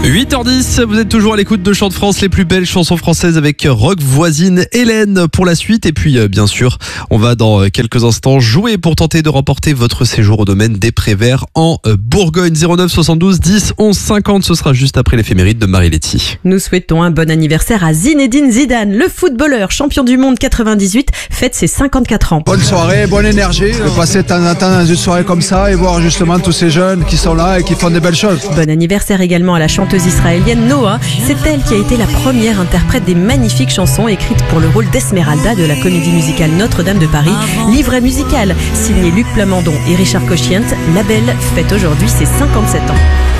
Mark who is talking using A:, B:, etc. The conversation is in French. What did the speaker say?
A: 8h10, vous êtes toujours à l'écoute de Chant de France, les plus belles chansons françaises avec Rock Voisine Hélène pour la suite. Et puis bien sûr, on va dans quelques instants jouer pour tenter de remporter votre séjour au domaine des Préverts en Bourgogne. 09 72 10 11 50, ce sera juste après l'éphéméride de Marie Letty.
B: Nous souhaitons un bon anniversaire à Zinedine Zidane, le footballeur champion du monde 98, fête ses 54 ans.
C: Bonne soirée, bonne énergie, de passer de temps en temps dans une soirée comme ça et voir justement tous ces jeunes qui sont là et qui font des belles choses.
B: Bon anniversaire également à la chanteuse israélienne Noah. C'est elle qui a été la première interprète des magnifiques chansons écrites pour le rôle d'Esmeralda de la comédie musicale Notre-Dame de Paris. Livret musical signé Luc Plamondon et Richard Cochiant. La Belle fête aujourd'hui ses 57 ans.